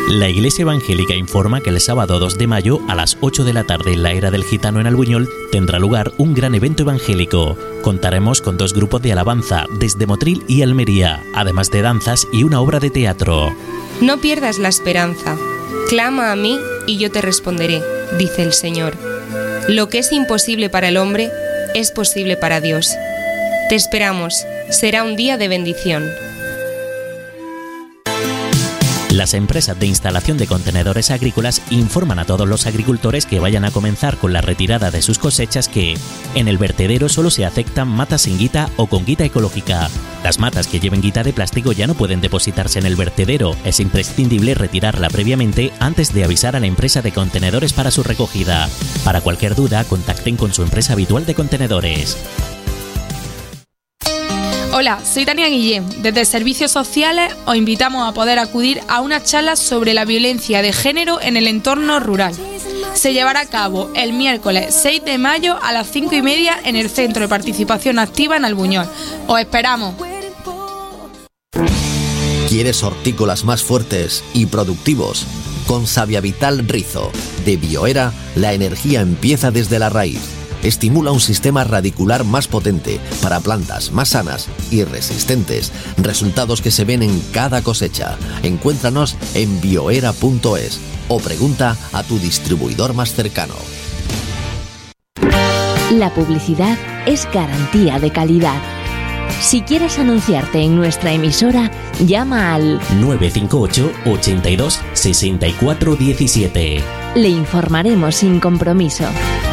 La Iglesia Evangélica informa que el sábado 2 de mayo a las 8 de la tarde en la Era del Gitano en Albuñol tendrá lugar un gran evento evangélico. Contaremos con 2 grupos de alabanza desde Motril y Almería, además de danzas y una obra de teatro. No pierdas la esperanza. Clama a mí y yo te responderé, dice el Señor. Lo que es imposible para el hombre es posible para Dios. Te esperamos. Será un día de bendición. Las empresas de instalación de contenedores agrícolas informan a todos los agricultores que vayan a comenzar con la retirada de sus cosechas que en el vertedero solo se aceptan matas sin guita o con guita ecológica. Las matas que lleven guita de plástico ya no pueden depositarse en el vertedero. Es imprescindible retirarla previamente antes de avisar a la empresa de contenedores para su recogida. Para cualquier duda, contacten con su empresa habitual de contenedores. Hola, soy Tania Guillén. Desde Servicios Sociales os invitamos a poder acudir a una charla sobre la violencia de género en el entorno rural. Se llevará a cabo el miércoles 6 de mayo a las 5:30 en el Centro de Participación Activa en Albuñol. ¡Os esperamos! ¿Quieres hortícolas más fuertes y productivos? Con Savia Vital Rizo, de Bioera, la energía empieza desde la raíz. Estimula un sistema radicular más potente para plantas más sanas y resistentes. Resultados que se ven en cada cosecha. Encuéntranos en bioera.es o pregunta a tu distribuidor más cercano. La publicidad es garantía de calidad. Si quieres anunciarte en nuestra emisora, llama al 958 82 64 17. Le informaremos sin compromiso.